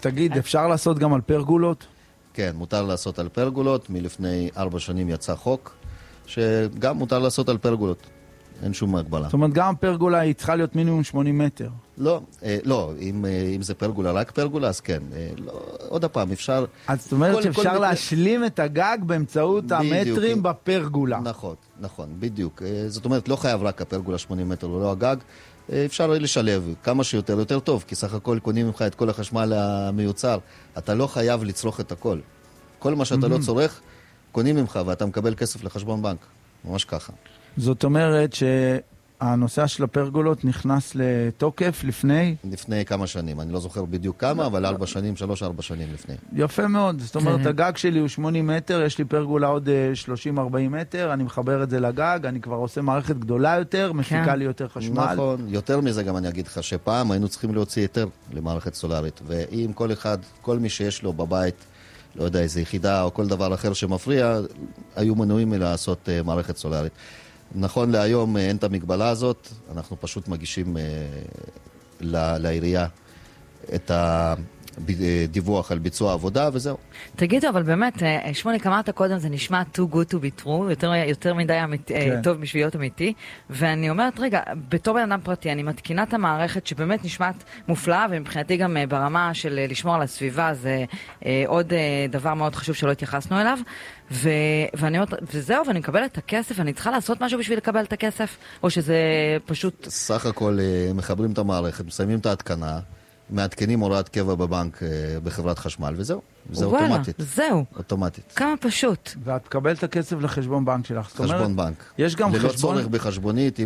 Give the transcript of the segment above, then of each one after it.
תגיד, אפשר לעשות גם על פרגולות? כן, מותר לעשות על פרגולות. מלפני 4 שנים יצא חוק שגם מותר לעשות על פרגולות. אין שום הגבלה. זאת אומרת, גם פרגולה היא צריכה להיות מינימום 80 מטר. לא, אם זה פרגולה, רק פרגולה, אז כן. עוד הפעם, אפשר... אז זאת אומרת שאפשר להשלים את הגג באמצעות המטרים בפרגולה. נכון, בדיוק. זאת אומרת, לא חייב רק הפרגולה 80 מטר, ולא הגג. אפשר לשלב כמה שיותר, יותר טוב, כי סך הכל קונים ממך את כל החשמל המיוצר. אתה לא חייב לצרוך את הכל. כל מה שאתה לא צורך, קונים ממך, ואתה מקבל כסף לחשבון בנק. ממש ככה. זאת אומרת שהנושא של הפרגולות נכנס לתוקף לפני? לפני כמה שנים. אני לא זוכר בדיוק כמה, אבל 4 שנים, 3-4 שנים לפני. יפה מאוד. זאת אומרת, הגג שלי הוא 80 מטר, יש לי פרגולה עוד 30-40 מטר, אני מחבר את זה לגג, אני כבר עושה מערכת גדולה יותר, מפיקה לי יותר חשמל. נכון. יותר מזה גם אני אגיד לך, שפעם היינו צריכים להוציא היתר למערכת סולארית, ואם כל מי שיש לו בבית, לא יודע, איזו יחידה או כל דבר אחר שמפריע, היו מנועים מלעשות מערכת סולארית. נכון להיום אין את המגבלה הזאת, אנחנו פשוט מגישים לעירייה את הדיווח על ביצוע העבודה וזהו. תגידו, אבל באמת, שמוליק, אמרת קודם, זה נשמע too good to be true, יותר מדי טוב בשביל להיות אמיתי, ואני אומרת, רגע, בתור בן אדם פרטי, אני מתקינה את המערכת שבאמת נשמעת מופלאה, ומבחינתי גם ברמה של לשמור על הסביבה, זה עוד דבר מאוד חשוב שלא התייחסנו אליו, ואני אומרת, וזהו, ואני מקבלת את הכסף, אני צריכה לעשות משהו בשביל לקבל את הכסף, או שזה פשוט... סך הכל מחברים את המערכת, מסיימים את ההתקנה, מעדכנים הוראת קבע בבנק בחברת חשמל, וזהו. זה אוטומטית. זהו. אוטומטית. כמה פשוט. ואת מקבלת את הכסף לחשבון בנק שלך. חשבון בנק. יש גם ללא צורך בחשבונית,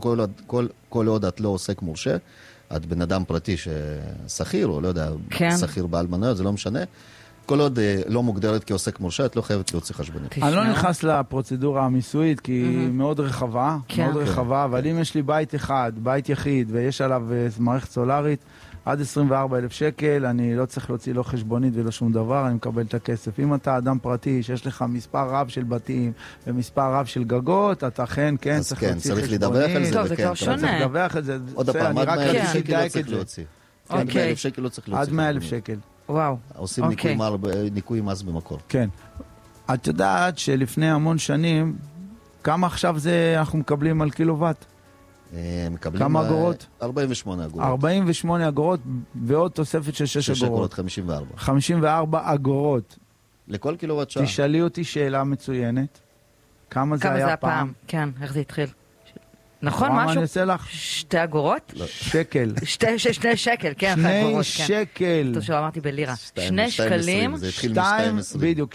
כל עוד את לא עוסק מורשה, את בן אדם פרטי ששכיר, או לא יודע, שכיר בעל מניות, זה לא משנה. כל עוד לא מוגדרת כעוסק מורשה, את לא חייבת להוציא חשבונית. אני לא נכנס לפרוצדורה המיסויית, כי היא מאוד רחבה, אבל אם יש לי בית אחד, בית יחיד, ויש עליו מערכת סולארית, עד 24,000 שקל, אני לא צריך להוציא לא חשבונית ולא שום דבר, אני מקבל את הכסף. אם אתה אדם פרטי, שיש לך מספר רב של בתים ומספר רב של גגות, אתה כן צריך להוציא חשבונית. צריך לדווח על זה. טוב, זה כבר שונה. לדווח על זה. עוד הפעם, עד 100,000 שקל לא צריך להוציא. עד 100,000 שקל לא צריך להוציא. עד 100,000 שקל. וואו. עושים ניקוי מס במקור. כן. את יודעת שלפני המון שנים, כמה עכשיו אנחנו מקבלים על קילוואט? כמה אגורות? 48 אגורות. 48 אגורות ועוד תוספת של 6 אגורות. 54. 54 אגורות. לכל קילוואט שעה. תשאלי אותי שאלה מצוינת. כמה זה היה פעם? כן, איך זה התחיל? נכון, משהו? אני אעשה לך? 2 אגורות? שקל. 2 שקל, כן. 2 שקל. טוב שלא אמרתי בלירה. 2 שקלים. זה התחיל מ-2.20. בדיוק,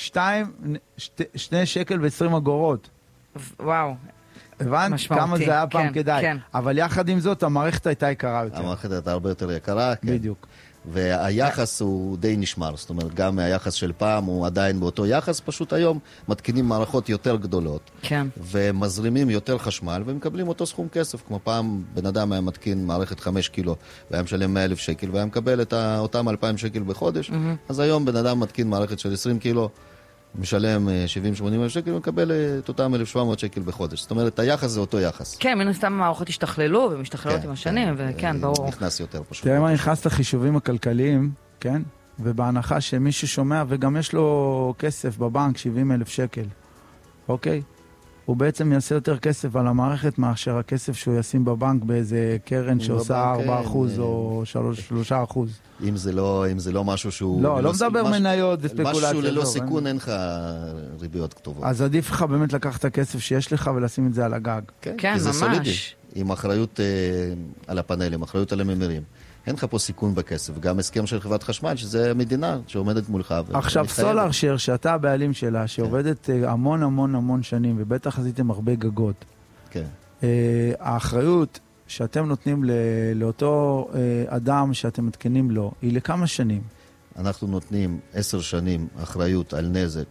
2 שקל ו20 אגורות. וואו. הבנת כמה זה היה פעם כדאי. אבל יחד עם זאת, המערכת הייתה יקרה יותר. המערכת הייתה הרבה יותר יקרה, כן. בדיוק. והיחס הוא די נשמר, זאת אומרת, גם היחס של פעם הוא עדיין באותו יחס, פשוט היום מתקינים מערכות יותר גדולות, כן. ומזרימים יותר חשמל, ומקבלים אותו סכום כסף, כמו פעם בן אדם היה מתקין מערכת 5 קילו, והיה משלם 100,000 שקל, והיה מקבל את אותם 2,000 שקל בחודש, אז היום בן אדם מתקין מערכת של 20 קילו, משלם 70-80 אלף שקל, ומקבל את אותם 1,700 שקל בחודש. זאת אומרת, היחס זה אותו יחס. כן, מן הסתם המערכות השתכללו, ומשתכללות עם השנים, וכן, ברור. נכנס יותר פשוט. תראה מה נכנס לחישובים הכלכליים, כן? ובהנחה שמי ששומע, וגם יש לו כסף בבנק, 70,000 שקל, אוקיי? הוא בעצם יעשה יותר כסף על המערכת מאשר הכסף שהוא ישים בבנק באיזה קרן שעושה 4% או 3%. אם זה לא משהו שהוא... לא מדבר מניות וספקולציה. משהו ללא סיכון, אין לך ריביות כתובות. אז עדיף לך באמת לקחת את הכסף שיש לך ולשים את זה על הגג. כן, ממש. עם אחריות על הפאנלים, אחריות על הממירים. אין לך פה סיכון בכסף, גם הסכם של חברת חשמל, שזה מדינה שעומדת מולך. עכשיו, סולאר שר, שאתה הבעלים שלה, שעובדת המון המון המון שנים, ובטח עשיתם הרבה גגות. כן. האחריות שאתם נותנים לאותו אדם שאתם מתקנים לו, היא לכמה שנים? אנחנו נותנים 10 שנים אחריות על נזק,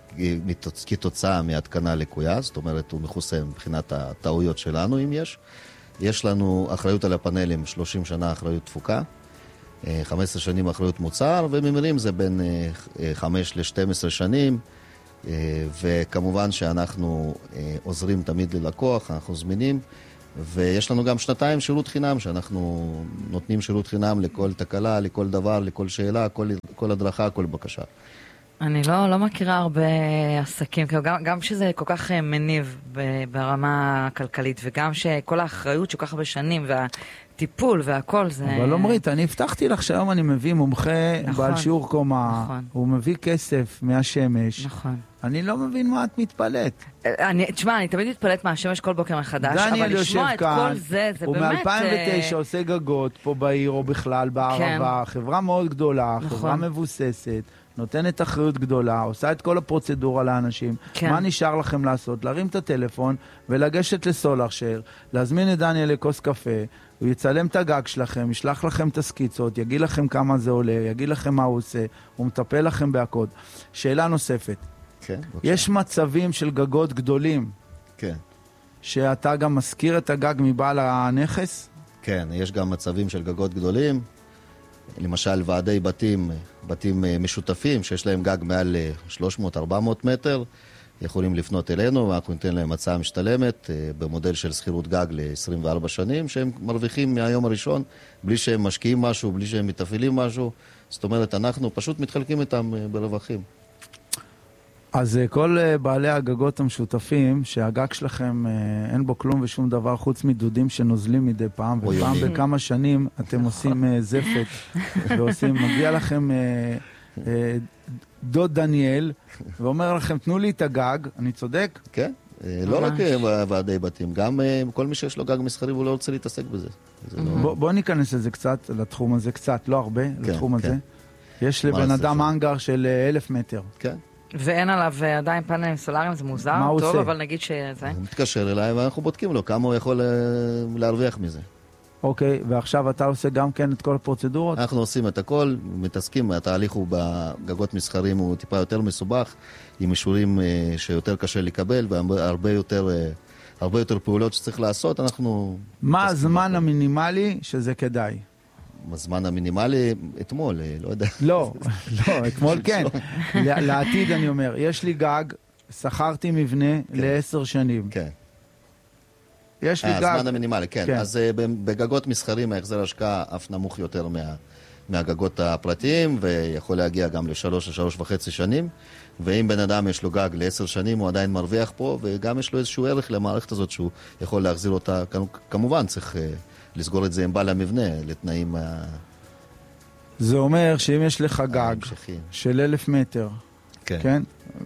כתוצאה מהתקנה לקויה, זאת אומרת, הוא מכוסה מבחינת הטעויות שלנו, אם יש. יש לנו אחריות על הפאנלים, 30 שנה אחריות תפוקה, 15 שנים אחריות מוצר, וממירים זה בין 5 ל-12 שנים, וכמובן שאנחנו עוזרים תמיד ללקוח, אנחנו זמינים, ויש לנו גם 2 שירות חינם, שאנחנו נותנים שירות חינם לכל תקלה, לכל דבר, לכל שאלה, כל הדרכה, כל בקשה. אני לא מכירה הרבה עסקים, גם שזה כל כך מניב ברמה הכלכלית, וגם שכל האחריות שכל כך הרבה שנים, והטיפול והכל זה... אבל אומרית, אני הבטחתי לך שהיום אני מביא מומחה בעל שיעור קומה, הוא מביא כסף מהשמש. נכון. אני לא מבין מה את מתפלאת. תשמע, אני תמיד מתפלאת מהשמש כל בוקר מחדש, אבל לשמוע את כל זה, זה באמת... הוא מ-2009 עושה גגות פה בעיר או בכלל בערבה, חברה מאוד גדולה, חברה מבוססת, נותנת אחריות גדולה, עושה את כל הפרוצדורה לאנשים. מה נשאר לכם לעשות? להרים את הטלפון ולגשת לסולארשר, להזמין את דניאל לכוס קפה, הוא יצלם את הגג שלכם, ישלח לכם את הסקיצות, יגיד לכם כמה זה עולה, יגיד לכם מה הוא עושה, הוא מטפל לכם בהקוד. שאלה נוספת. כן, יש מצבים של גגות גדולים. כן. שאתה גם מזכיר את הגג מבעל הנכס? כן, יש גם מצבים של גגות גדולים. למשל, ועדי בתים משותפים, שיש להם גג מעל 300-400 מטר, יכולים לפנות אלינו, ואנחנו ניתן להם הצעה משתלמת, במודל של שכירות גג ל-24 שנים, שהם מרוויחים מהיום הראשון, בלי שהם משקיעים משהו, בלי שהם מתפעילים משהו. זאת אומרת, אנחנו פשוט מתחלקים איתם ברווחים. אז כל בעלי הגגות המשותפים, שהגג שלכם אין בו כלום ושום דבר חוץ מדודים שנוזלים מדי פעם, ופעם בכמה שנים אתם עושים זפת, מגיע לכם דוד דניאל, ואומר לכם, תנו לי את הגג, אני צודק? כן, לא רק ועדי בתים, גם כל מי שיש לו גג מסחרי והוא לא רוצה להתעסק בזה. בוא ניכנס לזה קצת, לתחום הזה קצת, לא הרבה, לתחום הזה. יש לבן אדם אנגר של 1,000 מטר. כן. ואין עליו עדיין פאנלים סולאריים, זה מוזר, טוב, אבל נגיד שזה... הוא מתקשר אליי ואנחנו בודקים לו כמה הוא יכול להרוויח מזה. אוקיי, ועכשיו אתה עושה גם כן את כל הפרוצדורות? אנחנו עושים את הכל, מתעסקים, התהליך הוא בגגות מסחרים הוא טיפה יותר מסובך, עם אישורים שיותר קשה לקבל, והרבה יותר פעולות שצריך לעשות, אנחנו... מה הזמן המינימלי שזה כדאי? הזמן המינימלי, אתמול, לא יודע. לא, אתמול כן. לעתיד אני אומר, יש לי גג, שכרתי מבנה ל10 שנים. כן. יש לי גג. הזמן המינימלי, כן. אז בגגות מסחרים ההחזר השקעה אף נמוך יותר מהגגות הפרטיים, ויכול להגיע גם ל3-3.5 שנים. ואם בן אדם יש לו גג ל10 שנים, הוא עדיין מרוויח פה, וגם יש לו איזשהו ערך למערכת הזאת שהוא יכול להחזיר אותה. כמובן צריך לסגור את זה עם בעל המבנה, לתנאים... זה אומר שאם יש לך גג של 1,000 מטר, כן?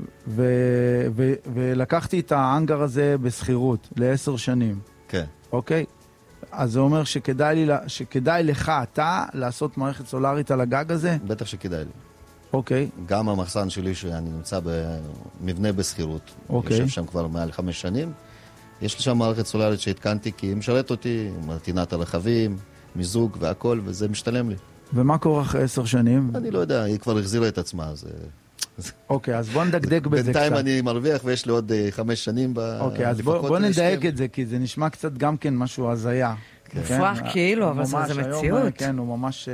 ולקחתי את האנגר הזה בסחירות ל10 שנים. כן. אוקיי? אז זה אומר שכדאי לך אתה לעשות מערכת סולארית על הגג הזה? בטח שכדאי לי. אוקיי. גם המחסן שלי שאני נמצא במבנה בסחירות. אוקיי. יושב שם כבר מעל 5 שנים. יש לי שם מערכת סולארית שהתקנתי כי היא משרת אותי, מרתינת הרכבים, מיזוג והכל, וזה משתלם לי. ומה קורה אחרי 10 שנים? אני לא יודע, היא כבר החזירה את עצמה, אז... אוקיי, אז בוא נדקדק בזה קצת. בינתיים אני מרוויח ויש לי עוד 5 שנים אוקיי, אז בוא נדייק את זה, כי זה נשמע קצת גם כן משהו הזיה. מופרך כאילו, אבל זה מציאות. כן, הוא ממש...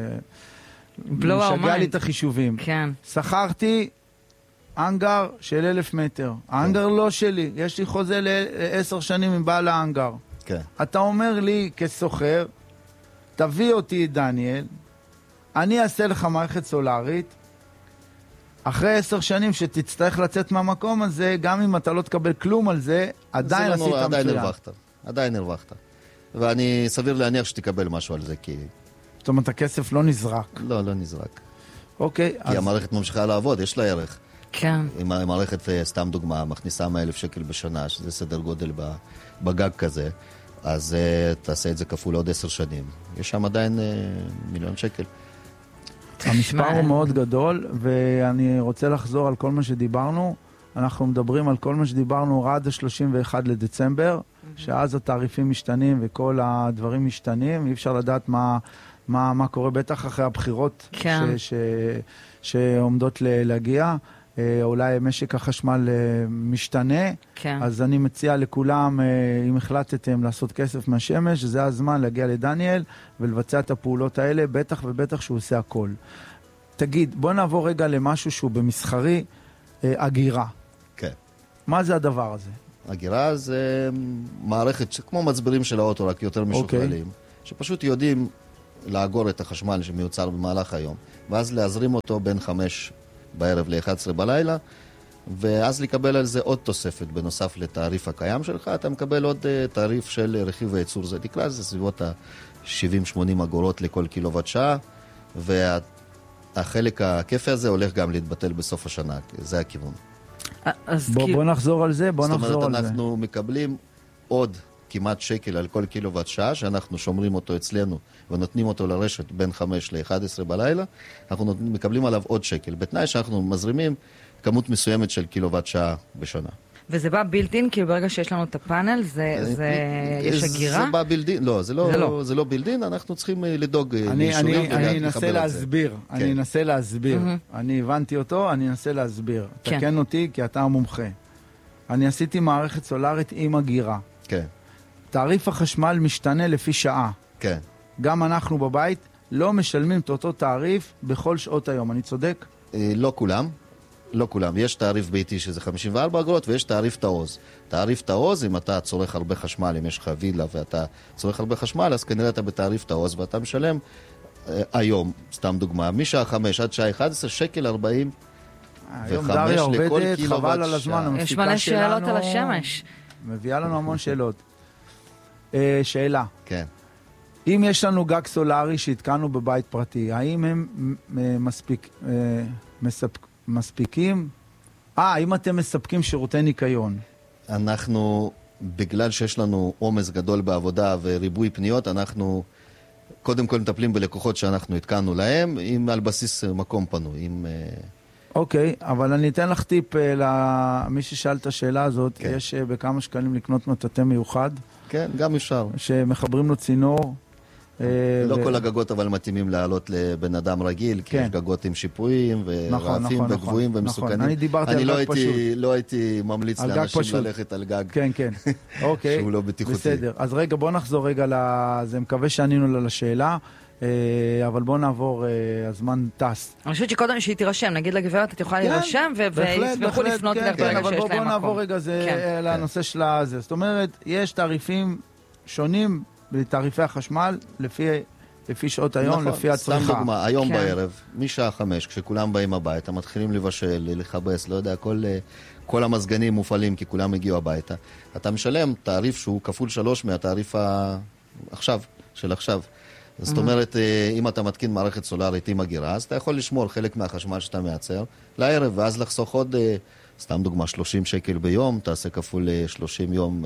משגע לי את החישובים. כן. שכרתי אנגר של 1,000 מטר. האנגר לא שלי, יש לי חוזה ל10 שנים עם בעל האנגר. כן. אתה אומר לי כסוחר, תביא אותי דניאל, אני אעשה לך מערכת סולארית, אחרי 10 שנים שתצטרך לצאת מהמקום הזה, גם אם אתה לא תקבל כלום על זה, עדיין עשית מצוין. עדיין הרווחת. ואני סביר להניח שתקבל משהו על זה, כי... זאת אומרת, הכסף לא נזרק. לא נזרק. אוקיי. כי המערכת ממשיכה לעבוד, יש לה ערך. כן. אם המערכת, סתם דוגמה, מכניסה 100,000 שקל בשנה, שזה סדר גודל בגג כזה, אז תעשה את זה כפול עוד 10 שנים. יש שם עדיין 1,000,000 שקל. המספר הוא מאוד גדול, ואני רוצה לחזור על כל מה שדיברנו. אנחנו מדברים על כל מה שדיברנו עד ה-31 לדצמבר, שאז התעריפים משתנים וכל הדברים משתנים. אי אפשר לדעת מה קורה בטח אחרי הבחירות שעומדות להגיע. אולי משק החשמל משתנה, אז אני מציע לכולם, אם החלטתם לעשות כסף מהשמש, זה הזמן להגיע לדניאל ולבצע את הפעולות האלה, בטח ובטח שהוא עושה הכל. תגיד, בוא נעבור רגע למשהו שהוא במסחרי, אגירה. כן. מה זה הדבר הזה? אגירה זה מערכת כמו מצברים של האוטו, רק יותר משוכללים, שפשוט יודעים לאגור את החשמל שמיוצר במהלך היום, ואז להזרים אותו בין 5 בערב ל-11 בלילה, ואז לקבל על זה עוד תוספת בנוסף לתעריף הקיים שלך, אתה מקבל עוד תעריף של רכיב הייצור, זה נקרא, זה סביבות ה-70-80 אגורות לכל קילוואט שעה, והחלק הכיפי הזה הולך גם להתבטל בסוף השנה, זה הכיוון. בוא נחזור על זה, זאת אומרת, אנחנו מקבלים עוד כמעט שקל על כל קילוואט שעה, שאנחנו שומרים אותו אצלנו ונותנים אותו לרשת בין 5 ל-11 בלילה, אנחנו מקבלים עליו עוד שקל, בתנאי שאנחנו מזרימים כמות מסוימת של קילוואט שעה בשנה. וזה בא בילדין, כי ברגע שיש לנו את הפאנל, יש הגירה? זה בא בילדין, לא, זה לא בילדין, אנחנו צריכים לדאוג לאישורים. אני אנסה להסביר, אני הבנתי אותו, אני אנסה להסביר. תקן אותי, כי אתה המומחה. אני עשיתי מערכת סולארית עם הגירה. כן. תעריף החשמל משתנה לפי שעה. כן. גם אנחנו בבית לא משלמים את אותו תעריף בכל שעות היום, אני צודק? לא כולם. לא כולם. יש תעריף ביתי שזה 54 אגורות, ויש תעריף תעוז. תעריף תעוז, אם אתה צורך הרבה חשמל, אם יש לך וילה ואתה צורך הרבה חשמל, אז כנראה אתה בתעריף תעוז, ואתה משלם היום, סתם דוגמה, משעה 5 עד שעה 11, שקל 40 היום דריה עובדת, חבל על הזמן. יש מלא שאלות על השמש. מביאה לנו המון שאלות. שאלה. כן. אם יש לנו גג סולארי שהתקנו בבית פרטי, האם הם מספיקים? האם אתם מספקים שירותי ניקיון? אנחנו, בגלל שיש לנו עומס גדול בעבודה וריבוי פניות, אנחנו קודם כל מטפלים בלקוחות שאנחנו התקנו להם, על בסיס מקום פנוי. אוקיי, אבל אני אתן לך טיפ למי ששאל את השאלה הזאת. כן. יש בכמה שקלים לקנות מטאטא מיוחד. כן, גם אפשר. שמחברים לו צינור. לא כל הגגות אבל מתאימים לעלות לבן אדם רגיל, כי יש גגות עם שיפועים ורעפים וגבוהים ומסוכנים. אני דיברתי על גג פשוט. לא הייתי ממליץ לאנשים ללכת על גג שהוא לא בטיחותי. בסדר, אז רגע, בוא נחזור רגע לזה, מקווה שענינו לשאלה, אבל בוא נעבור, הזמן טס. אני חושבת שקודם שהיא תירשם, נגיד לגברת, את יכולה להירשם, ויסמכו לפנות לך ברגע שיש להם מקום. בוא נעבור רגע לנושא של הזה. זאת אומרת, יש תעריפים שונים בתעריפי החשמל לפי שעות היום, לפי הצריכה. סתם דוגמה, היום בערב, משעה 5, כשכולם באים הביתה, מתחילים לבשל, לחבס, לא יודע, כל המזגנים מופעלים כי כולם הגיעו הביתה. אתה משלם תעריף שהוא כפול 3 מהתעריף של עכשיו. זאת אומרת, אם אתה מתקין מערכת סולארית עם הגירה, אז אתה יכול לשמור חלק מהחשמל שאתה מייצר לערב, ואז לחסוך עוד, סתם דוגמה, 30 שקל ביום, תעשה כפול 30 יום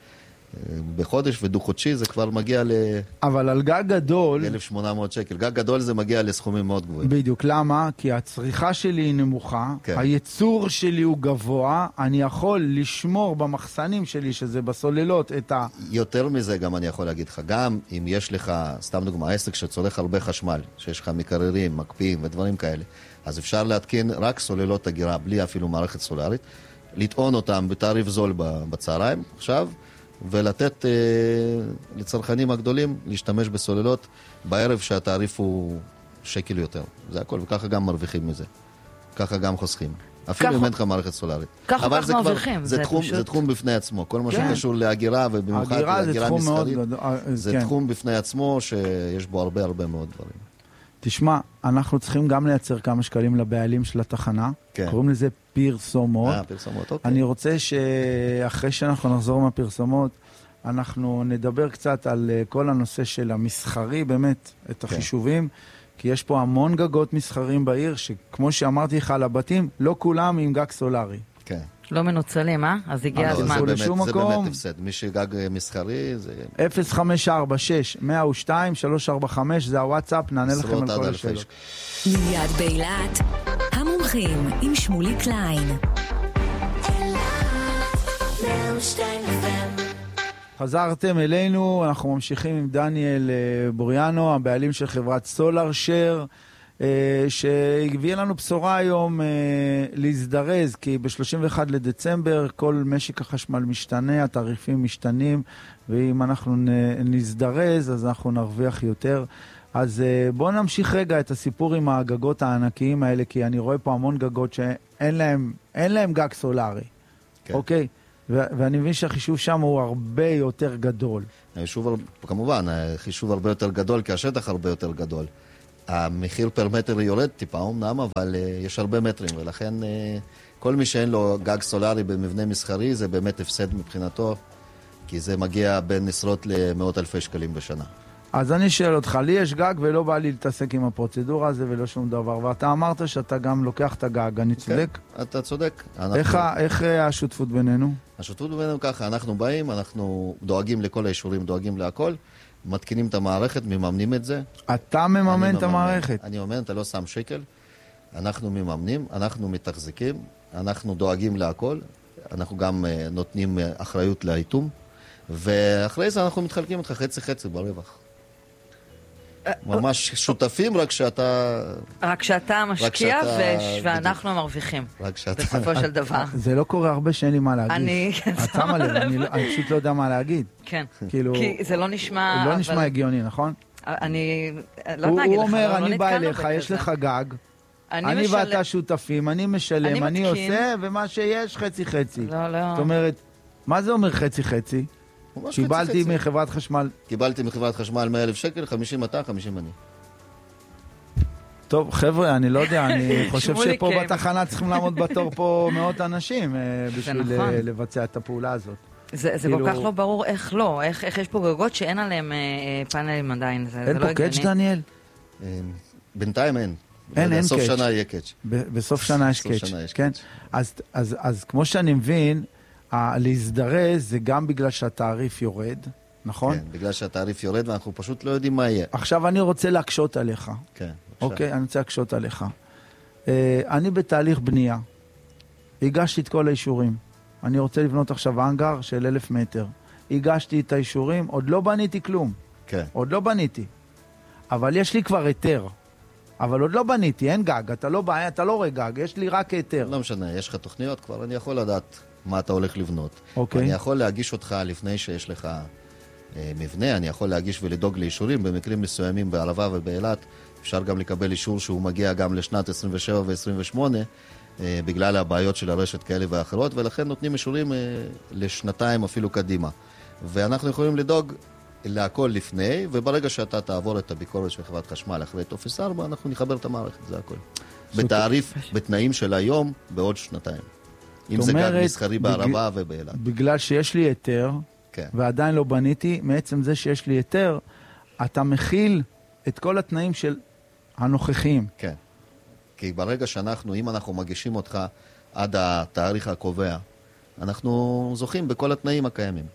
בחודש, ודו-חודשי זה כבר מגיע אבל על גג גדול 1,800 שקל. גג גדול זה מגיע לסכומים מאוד גבוהים. בדיוק, למה? כי הצריכה שלי היא נמוכה, הייצור שלי הוא גבוה, אני יכול לשמור במחסנים שלי, שזה בסוללות, יותר מזה גם אני יכול להגיד לך, גם אם יש לך, סתם דוגמה, עסק שצורך הרבה חשמל, שיש לך מקררים, מקפיאים ודברים כאלה, אז אפשר להתקין רק סוללות אגירה, בלי אפילו מערכת סולארית, לטעון אותם בתעריף זול בצהריים, עכשיו, ולתת לצרכנים הגדולים להשתמש בסוללות בערב שהתעריף הוא שקל יותר. זה הכל, וככה גם מרוויחים מזה. ככה גם חוסכים. אפילו אם אין לך מערכת סולארית. ככה מרוויחים. זה תחום בפני עצמו. כל מה שקשור להגירה, ובמיוחד להגירה מסחרית, זה תחום בפני עצמו שיש בו הרבה הרבה מאוד דברים. תשמע, אנחנו צריכים גם לייצר כמה שקלים לבעלים של התחנה. קוראים לזה פרסומות. פרסומות, אוקיי. אני רוצה שאחרי שאנחנו נחזור מהפרסומות, אנחנו נדבר קצת על כל הנושא של המסחרי, באמת, את החישובים, כי יש פה המון גגות מסחרים בעיר, שכמו שאמרתי לך על הבתים, לא כולם עם גג סולארי. כן. לא מנוצלים, אז הגיע הזמן. זה באמת הפסד. מי שגג מסחרי זה... 0546-102-345, זה הוואטסאפ, נענה לכם על כל השאלות. מיד באילת, המומחים עם שמולי קליין. חזרתם אלינו, אנחנו ממשיכים עם דניאל בוריאנו, הבעלים של חברת סולר שר, שהביא לנו בשורה היום להזדרז, כי ב-31 לדצמבר כל משק החשמל משתנה, התעריפים משתנים, ואם אנחנו נזדרז אז אנחנו נרוויח יותר. אז בואו נמשיך רגע את הסיפור עם הגגות הענקיים האלה, כי אני רואה פה המון גגות שאין להם גג סולארי. כן. אוקיי? ואני מבין שהחישוב שם הוא הרבה יותר גדול. החישוב, כמובן, החישוב הרבה יותר גדול, כי השטח הרבה יותר גדול. המחיר פר מטר יורד טיפה אומנם, אבל יש הרבה מטרים, ולכן כל מי שאין לו גג סולרי במבנה מסחרי, זה באמת הפסד מבחינתו, כי זה מגיע בין עשרות למאות אלפי שקלים בשנה. אז אני שואל אותך, לי יש גג ולא בא לי להתעסק עם הפרוצדורה הזה ולא שום דבר, ואתה אמרת שאתה גם לוקח את הגג, אני צודק? כן, אתה צודק. איך השותפות בינינו? השותפות בינינו ככה, אנחנו באים, אנחנו דואגים לכל האישורים, דואגים להכל, מתקינים את המערכת, מממנים את זה. אתה מממן את המערכת? אני מממן, אתה לא שם שקל. אנחנו מממנים, אנחנו מתחזקים, אנחנו דואגים להכל, אנחנו גם נותנים אחריות לאיתום, ואחרי זה אנחנו מתחלקים איתך חצי ברווח. ממש שותפים, רק שאתה משקיע ואנחנו המרוויחים. בסופו של דבר. זה לא קורה הרבה שאין לי מה להגיד. את שמה לב, אני פשוט לא יודע מה להגיד. כן, כי זה לא נשמע... לא נשמע הגיוני, נכון? אני לא נגיד לך, הוא אומר, אני בא אליך, יש לך גג, אני ואתה שותפים, אני משלם, אני עושה, ומה שיש חצי. זאת אומרת, מה זה אומר חצי? קיבלתי מחברת חשמל. קיבלתי מחברת חשמל 100,000 שקל, 50 אתה, 50 אני. טוב, חבר'ה, אני לא יודע, אני חושב שפה בתחנה צריכים לעמוד בתור פה מאות אנשים בשביל לבצע את הפעולה הזאת. זה כל כך לא ברור איך לא, איך יש פה גגות שאין עליהם פאנלים עדיין, זה לא הגיוני. אין פה קאץ' דניאל? בינתיים אין. אין קאץ'. בסוף שנה יהיה קאץ'. בסוף שנה יש קאץ', כן? אז כמו שאני מבין, להזדרז זה גם בגלל שהתעריף יורד, נכון? כן, בגלל שהתעריף יורד ואנחנו פשוט לא יודעים מה יהיה. עכשיו אני רוצה להקשות עליך. כן. אוקיי, אני רוצה להקשות עליך. אני בתהליך בנייה. הגשתי את כל האישורים. אני רוצה לבנות עכשיו אנגר של 1,000 מטר. הגשתי את האישורים, עוד לא בניתי כלום. כן. עוד לא בניתי. אבל יש לי כבר היתר. אבל עוד לא בניתי, אין גג. אתה לא רואה גג, יש לי רק היתר. לא משנה, יש לך תוכניות כבר, אני יכול לדעת מה אתה הולך לבנות. אוקיי. אני יכול להגיש אותך לפני שיש לך מבנה, אני יכול להגיש ולדאוג לאישורים, במקרים מסוימים בערבה ובאילת, אפשר גם לקבל אישור שהוא מגיע גם לשנת 27 ו-28, בגלל הבעיות של הרשת כאלה ואחרות, ולכן נותנים אישורים לשנתיים אפילו קדימה. ואנחנו יכולים לדאוג להכל לפני, וברגע שאתה תעבור את הביקורת של חברת חשמל אחרי טופס 4, אנחנו נחבר את המערכת, זה הכל. בתעריף, בתנאים של היום, בעוד שנתיים. אם זה גג מסחרי בערבה ובאילת. בגלל שיש לי היתר, כן. ועדיין לא בניתי, מעצם זה שיש לי היתר, אתה מכיל את כל התנאים של הנוכחים. כן. כי ברגע שאנחנו, אם אנחנו מגישים אותך עד התאריך הקובע, אנחנו זוכים בכל התנאים הקיימים.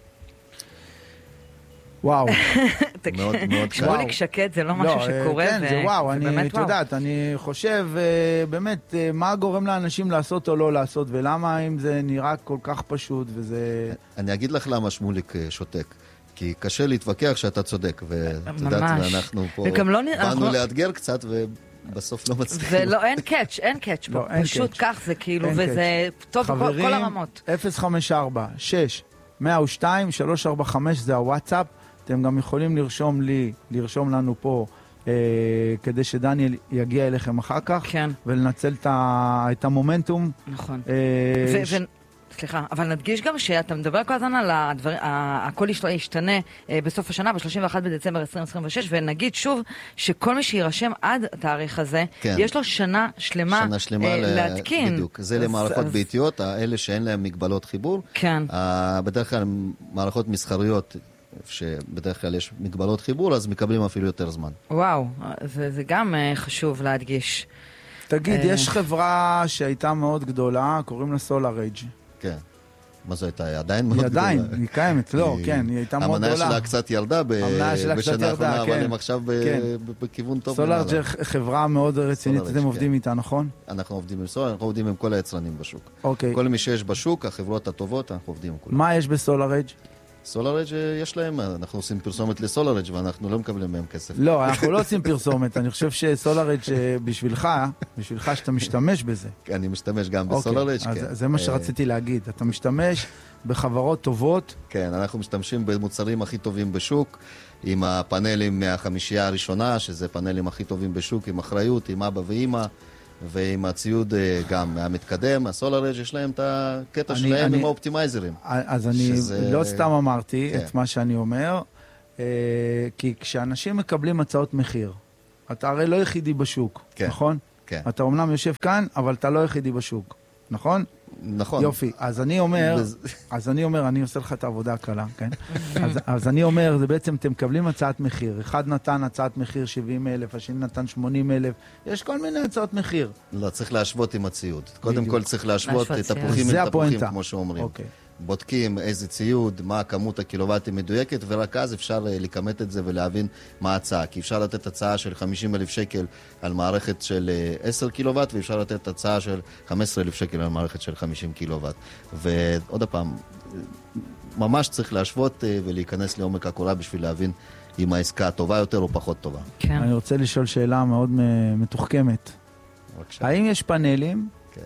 וואו. מאוד מאוד קל. שמוליק שקט זה לא משהו שקורה. כן, זה וואו. את יודעת, אני חושב באמת מה גורם לאנשים לעשות או לא לעשות, ולמה אם זה נראה כל כך פשוט וזה... אני אגיד לך למה שמוליק שותק. כי קשה להתווכח שאתה צודק, ואת יודעת, ואנחנו פה באנו לאתגר קצת, ובסוף לא מצליחים. ולא, אין קאץ' פה, פשוט כך זה כאילו, וזה טוב בכל הרמות. 054-6-102-345 זה הוואטסאפ, אתם גם יכולים לרשום לנו פה, כדי שדניאל יגיע אליכם אחר כך, ולנצל את המומנטום. נכון. סליחה, אבל נדגיש גם שאתה מדבר כל הזמן על הדבר, הכל ישתנה בסוף השנה, ב-31 בדצמבר 2026, ונגיד שוב שכל מי שירשם עד התאריך הזה, יש לו שנה שלמה להתקין. בדיוק, זה למערכות ביתיות, האלה שאין להם מגבלות חיבור. כן. בדרך כלל מערכות מסחריות, שבדרך כלל יש מגבלות חיבור, אז מקבלים אפילו יותר זמן. וואו, זה גם חשוב להדגיש. תגיד, יש חברה שהייתה מאוד גדולה, קוראים לה SolarEdge. כן. מה זו הייתה? עדיין מאוד גדולה. היא עדיין, היא קיימת, לא, כן, היא הייתה מאוד גדולה. המנה שלה קצת ירדה בשנה האחרונה, אבל הם עכשיו בכיוון טוב. SolarEdge חברה מאוד רצינית, אתם עובדים איתה, נכון? אנחנו עובדים עם SolarEdge, אנחנו עובדים עם כל היצרנים בשוק. אוקיי. כל מי שיש בשוק, החברות הטובות, אנחנו עובדים עם כולם. מה יש ב-SolarEdge? SolarEdge יש להם, אנחנו עושים פרסומת ל-SolarEdge ואנחנו לא מקבלים מהם כסף. לא, אנחנו לא עושים פרסומת, אני חושב ש-SolarEdge בשבילך שאתה משתמש בזה. אני משתמש גם ב-SolarEdge, כן. זה מה שרציתי להגיד, אתה משתמש בחברות טובות. כן, אנחנו משתמשים במוצרים הכי טובים בשוק, עם הפאנלים מהחמישייה הראשונה, שזה פאנלים הכי טובים בשוק, עם אחריות, עם אבא ואמא, ועם הציוד גם המתקדם, הסולאר אדג' יש להם את הקטע שלהם עם האופטימייזרים. אז אני לא סתם אמרתי את מה שאני אומר, כי כשאנשים מקבלים הצעות מחיר, אתה הרי לא יחידי בשוק, נכון? כן. אתה אומנם יושב כאן, אבל אתה לא יחידי בשוק, נכון? נכון. יופי, אז אני אומר, אני עושה לך את העבודה הקלה, כן? אז אני אומר, זה בעצם אתם מקבלים הצעת מחיר. אחד נתן הצעת מחיר 70,000, השני נתן 80,000, יש כל מיני הצעות מחיר. לא, צריך להשוות עם הציוד. קודם כל צריך להשוות תפוחים עם תפוחים, כמו שאומרים. בודקים איזה ציוד, מה כמות הקילוואטים מדויקת, ורק אז אפשר לכמת את זה ולהבין מה ההצעה. כי אפשר לתת הצעה של 50,000 שקל על מערכת של 10 קילוואט, ואפשר לתת הצעה של 15,000 שקל על מערכת של 50 קילוואט. ועוד פעם, ממש צריך להשוות ולהיכנס לעומק הקורה בשביל להבין אם העסקה טובה יותר או פחות טובה. כן. אני רוצה לשאול שאלה מאוד מתוחכמת. האם יש פאנלים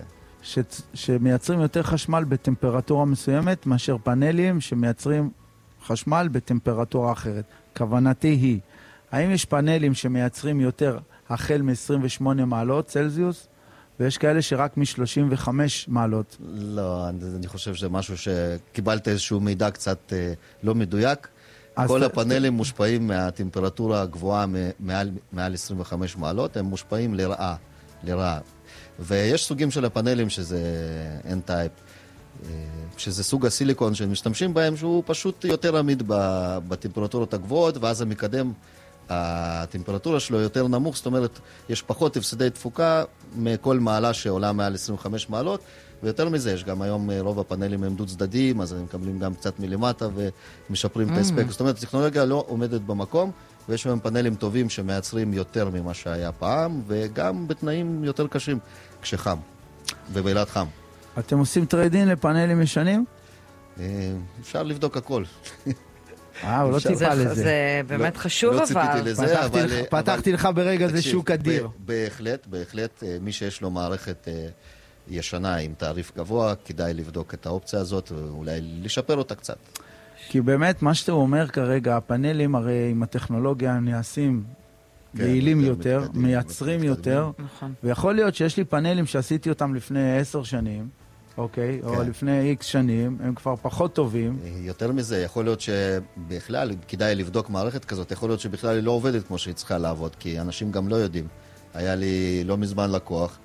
שמייצרים יותר חשמל בטמפרטורה מסוימת מאשר פאנלים שמייצרים חשמל בטמפרטורה אחרת? כוונתי היא, האם יש פאנלים שמייצרים יותר החל מ-28 מעלות צלזיוס, ויש כאלה שרק מ-35 מעלות? לא, אני חושב שזה משהו שקיבלת איזשהו מידע קצת לא מדויק. כל הפאנלים מושפעים מהטמפרטורה הגבוהה מעל 25 מעלות, הם מושפעים לרעה. ויש סוגים של הפאנלים שזה N-Type, שזה סוג הסיליקון שמשתמשים בהם, שהוא פשוט יותר עמיד בטמפרטורות הגבוהות, ואז המקדם, הטמפרטורה שלו יותר נמוך, זאת אומרת, יש פחות הפסדי תפוקה מכל מעלה שעולה מעל 25 מעלות, ויותר מזה, יש גם היום רוב הפאנלים הם דו צדדיים, אז הם מקבלים גם קצת מלמטה ומשפרים את ההספק. זאת אומרת, הטכנולוגיה לא עומדת במקום, ויש היום פאנלים טובים שמייצרים יותר ממה שהיה פעם, וגם בתנאים יותר קשים כשחם, ובעילת חם. אתם עושים טריידין לפאנלים ישנים? אפשר לבדוק הכל. הוא לא טיפה לזה. זה באמת חשוב, לא ציפיתי לזה, אבל... פתחתי לך ברגע זה שוק אדיר. בהחלט, מי שיש לו מערכת ישנה עם תעריף גבוה, כדאי לבדוק את האופציה הזאת, ואולי לשפר אותה קצת. כי באמת, מה שאתה אומר כרגע, הפאנלים הרי עם הטכנולוגיה נעשים יעילים יותר, מייצרים יותר, ויכול להיות שיש לי פאנלים שעשיתי אותם לפני 10 שנים, אוקיי, או לפני X שנים, הם כבר פחות טובים. יותר מזה, יכול להיות שבכלל כדאי לבדוק מערכת כזאת, יכול להיות שבכלל היא לא עובדת כמו שהיא צריכה לעבוד, כי אנשים גם לא יודעים. היה לי לא מזמן לקוח,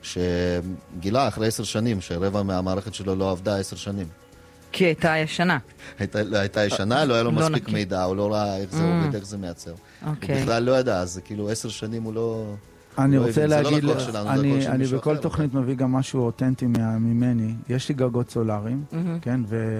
שגילה אחרי 10 שנים, שרבע מהמערכת שלו לא עבדה 10 שנים. כי הייתה ישנה. הייתה ישנה, לא היה לו מספיק מידע, הוא לא ראה איך זה עובד, איך זה מייצר. הוא בכלל לא ידע, אז כאילו 10 שנים הוא לא... אני רוצה להגיד, אני בכל תוכנית מביא גם משהו אותנטי ממני. יש לי גגות סולאריים, כן,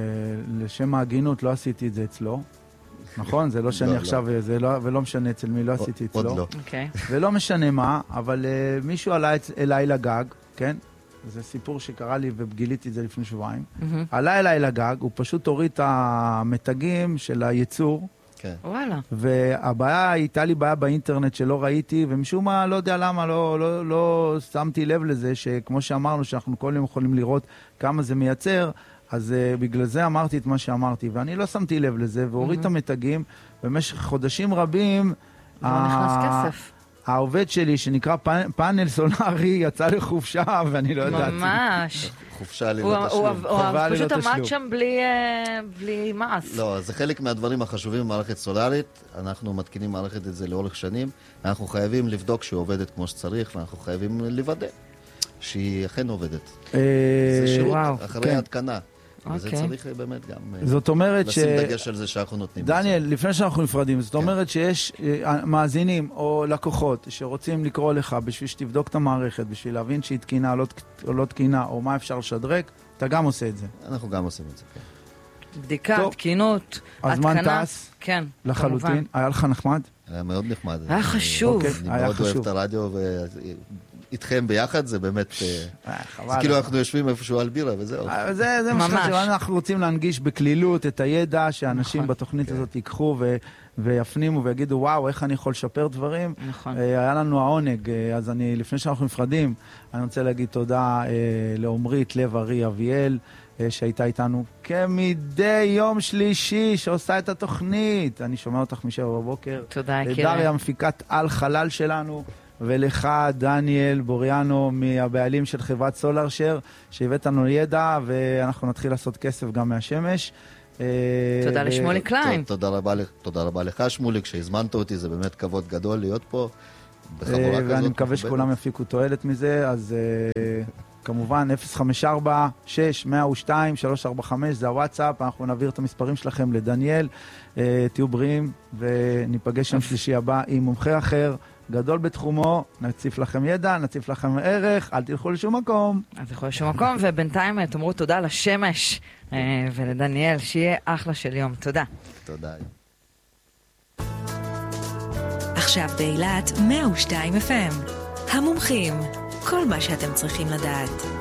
ולשם ההגינות לא עשיתי את זה אצלו. נכון? זה לא שאני עכשיו, ולא משנה אצל מי, לא עשיתי אצלו. עוד לא. ולא משנה מה, אבל מישהו עלה אליי לגג, כן? זה סיפור שקרה לי וגיליתי את זה לפני שבועיים. עלה אליי לגג, הוא פשוט הוריד את המתגים של הייצור. וואלה. והבעיה, הייתה לי בעיה באינטרנט שלא ראיתי, ומשום מה, לא יודע למה, לא שמתי לב לזה, שכמו שאמרנו, שאנחנו כל יום יכולים לראות כמה זה מייצר, אז בגלל זה אמרתי את מה שאמרתי, ואני לא שמתי לב לזה, והוריד את המתגים, במשך חודשים רבים, לא נכנס כסף. העובד שלי, שנקרא פאנל סולארי, יצא לחופשה, ואני לא יודעת. ממש. חופשה ללא תשלום. הוא פשוט עמד שם בלי מס. לא, זה חלק מהדברים החשובים במערכת סולארית. אנחנו מתקינים מערכת את זה לאורך שנים. אנחנו חייבים לבדוק שהיא עובדת כמו שצריך, ואנחנו חייבים לוודא שהיא אכן עובדת. זה שירות אחרי ההתקנה. וזה צריך באמת גם לשים דגש על זה שאנחנו נותנים. דניאל, לפני שאנחנו נפרדים, זאת אומרת שיש מאזינים או לקוחות שרוצים לקרוא לך בשביל שתבדוק את המערכת, בשביל להבין שהיא תקינה או לא תקינה, או מה אפשר לשדרג, אתה גם עושה את זה. אנחנו גם עושים את זה, כן. בדיקה, תקינות, התקנה. הזמן טס, כן, לחלוטין. היה לך נחמד? היה מאוד נחמד. היה חשוב. אני מאוד אוהב את הרדיו איתכם ביחד, זה באמת... זה כאילו אנחנו יושבים איפשהו על בירה וזהו. זה מה שחשוב, אנחנו רוצים להנגיש בכלילות את הידע שאנשים בתוכנית הזאת ייקחו ויפנימו ויגידו, וואו, איך אני יכול לשפר דברים. היה לנו העונג, אז לפני שאנחנו נפרדים, אני רוצה להגיד תודה לעומרית לב-ארי אביאל, שהייתה איתנו כמדי יום שלישי, שעושה את התוכנית. אני שומע אותך מ7 בבוקר. תודה, יקירה. דריה, מפיקת על חלל שלנו. ולך, דניאל בוריאנו, מהבעלים של חברת סולארשר, שהבאת לנו ידע, ואנחנו נתחיל לעשות כסף גם מהשמש. תודה לשמולי קליין. תודה רבה לך, שמוליק, שהזמנת אותי, זה באמת כבוד גדול להיות פה. ואני מקווה שכולם יפיקו תועלת מזה, אז כמובן 054-6-102-345 זה הוואטסאפ, אנחנו נעביר את המספרים שלכם לדניאל, תהיו בריאים וניפגש יום שלישי הבא עם מומחה אחר, גדול בתחומו, נציף לכם ידע, נציף לכם ערך, אל תלכו לשום מקום. אל תלכו לשום מקום, ובינתיים תאמרו תודה לשמש ולדניאל, שיהיה אחלה של יום. תודה. תודה. עכשיו באילת 102 FM. המומחים, כל מה שאתם צריכים לדעת.